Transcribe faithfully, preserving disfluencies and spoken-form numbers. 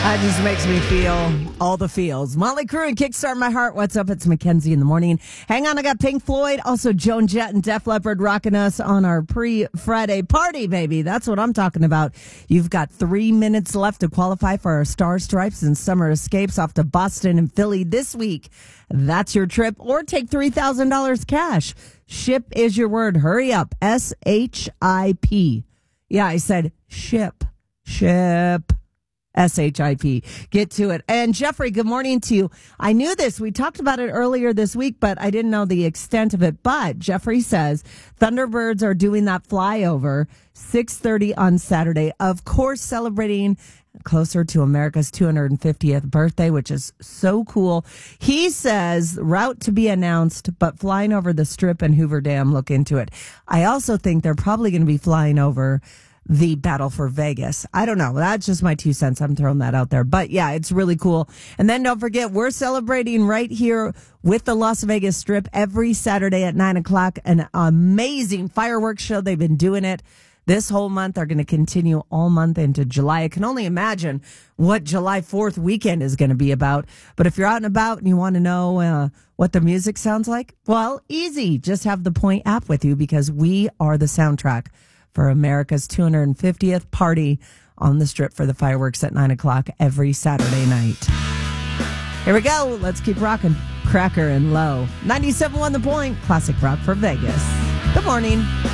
That just makes me feel all the feels. Motley Crue and Kickstart My Heart. What's up? It's Mackenzie in the morning. Hang on, I got Pink Floyd, also Joan Jett and Def Leppard rocking us on our pre-Friday party, baby. That's what I'm talking about. You've got three minutes left to qualify for our Star Stripes and Summer Escapes off to Boston and Philly this week. That's your trip, or take three thousand dollars cash. Ship is your word. Hurry up. S H I P. Yeah, I said ship. Ship. S H I P. Get to it. And Jeffrey, good morning to you. I knew this. We talked about it earlier this week, but I didn't know the extent of it. But Jeffrey says Thunderbirds are doing that flyover six thirty on Saturday. Of course, celebrating closer to America's two hundred fiftieth birthday, which is so cool. He says route to be announced, but flying over the Strip and Hoover Dam, look into it. I also think they're probably going to be flying over the Battle for Vegas. I don't know. That's just my two cents. I'm throwing that out there. But yeah, it's really cool. And then don't forget, we're celebrating right here with the Las Vegas Strip every Saturday at nine o'clock. An amazing fireworks show. They've been doing it this whole month. They're going to continue all month into July. I can only imagine what July fourth weekend is going to be about. But if you're out and about and you want to know uh, what the music sounds like, well, easy. Just have the Point app with you, because we are the soundtrack for America's two hundred fiftieth party on the Strip for the fireworks at nine o'clock every Saturday night. Here we go. Let's keep rocking. Cracker and Low. ninety-seven point one The Point. Classic rock for Vegas. Good morning.